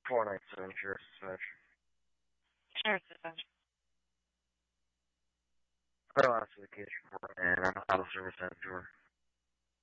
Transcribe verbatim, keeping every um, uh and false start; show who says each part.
Speaker 1: four nine seven, Sheriff's Dispatch.
Speaker 2: Sheriff's Dispatch.
Speaker 1: I don't ask for the case report, and I'm out of service at the door.